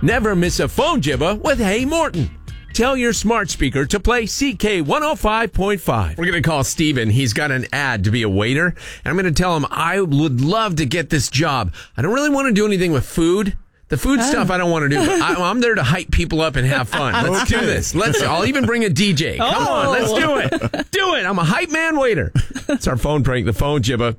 Never miss a phone jibba with Hey Morton. Tell your smart speaker to play CK 105.5. We're going to call Steven. He's got an ad to be a waiter. And I'm going to tell him I would love to get this job. I don't really want to do anything with food. The food stuff I don't want to do. But I'm there to hype people up and have fun. Let's do this. I'll even bring a DJ. Come on, let's do it. Do it. I'm a hype man waiter. It's our phone prank, the phone jibba.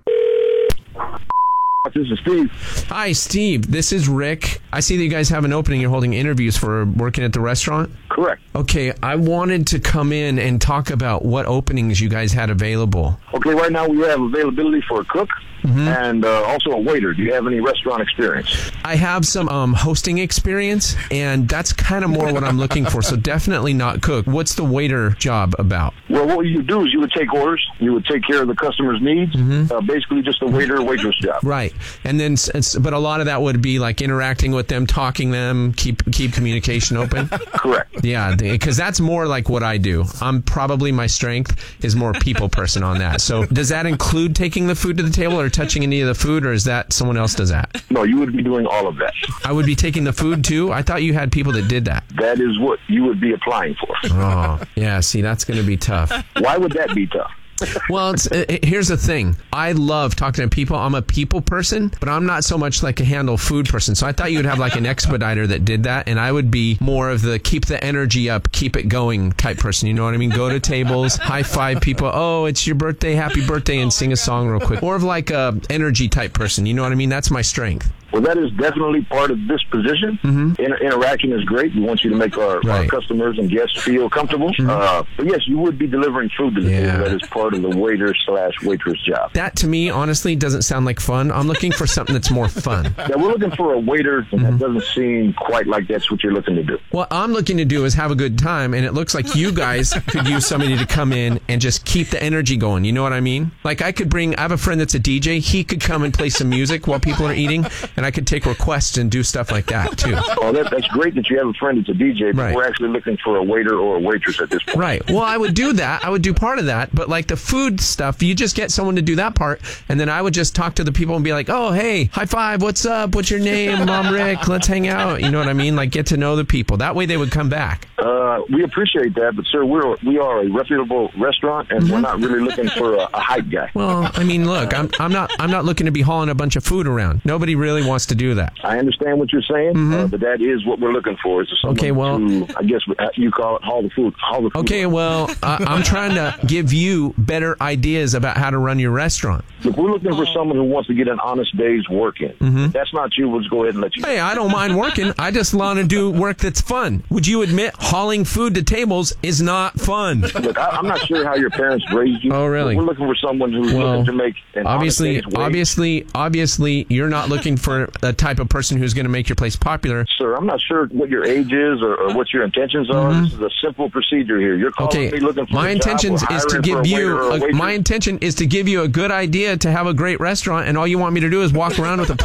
This is Steve. Hi, Steve. This is Rick. I see that you guys have an opening. You're holding interviews for working at the restaurant. Correct. Okay, I wanted to come in and talk about what openings you guys had available. Okay, right now we have availability for a cook and also a waiter. Do you have any restaurant experience? I have some hosting experience, and that's kind of more what I'm looking for, so definitely not cook. What's the waiter job about? Well, what you do is you would take orders. You would take care of the customer's needs. Basically just a waiter or waitress job. Right. And then, but a lot of that would be like interacting with them, talking them, keep communication open. Correct. Yeah, because that's more like what I do. My strength is more people person on that. So does that include taking the food to the table or touching any of the food, or is that someone else does that? No, you would be doing all of that. I would be taking the food too? I thought you had people that did that. That is what you would be applying for. Oh, yeah, see, that's going to be tough. Why would that be tough? Well, here's the thing. I love talking to people. I'm a people person, but I'm not so much like a handle food person. So I thought you would have like an expediter that did that, and I would be more of the keep the energy up, keep it going type person. You know what I mean? Go to tables, high five people. Oh, it's your birthday, happy birthday, and sing a song real quick. More of like a energy type person. You know what I mean? That's my strength. Well, that is definitely part of this position. Interaction is great. We want you to make our customers and guests feel comfortable. But yes, you would be delivering food to the table. That is part of the waiter/waitress job. That, to me, honestly, doesn't sound like fun. I'm looking for something that's more fun. Yeah, we're looking for a waiter, and that doesn't seem quite like that's what you're looking to do. What I'm looking to do is have a good time, and it looks like you guys could use somebody to come in and just keep the energy going. You know what I mean? Like I have a friend that's a DJ. He could come and play some music while people are eating, and I could take requests and do stuff like that, too. Oh, that's great that you have a friend that's a DJ, but we're actually looking for a waiter or a waitress at this point. Right. Well, I would do that. I would do part of that, but like the food stuff, you just get someone to do that part, and then I would just talk to the people and be like, oh, hey, high five, what's up, what's your name, Mom Rick, let's hang out, you know what I mean? Like, get to know the people. That way they would come back. We appreciate that, but sir, we are a reputable restaurant, and we're not really looking for a hype guy. Well, I mean, look, I'm not looking to be hauling a bunch of food around. Nobody really wants to do that. I understand what you're saying, but that is what we're looking for. Is someone to, I guess you call it haul the food. Okay, well, I'm trying to give you better ideas about how to run your restaurant. If we're looking for someone who wants to get an honest day's work in, if that's not you, we'll just go ahead and let you. Hey, I don't mind working. I just want to do work that's fun. Would you admit hauling food to tables is not fun? Look, I'm not sure how your parents raised you. Oh, really? We're looking for someone who's looking to make an honest day's wage. Obviously, you're not looking for a type of person who's going to make your place popular. Sir, I'm not sure what your age is or what your intentions are. This is a simple procedure here. You're calling me looking for my intention is to give you a good idea to have a great restaurant, and all you want me to do is walk around with a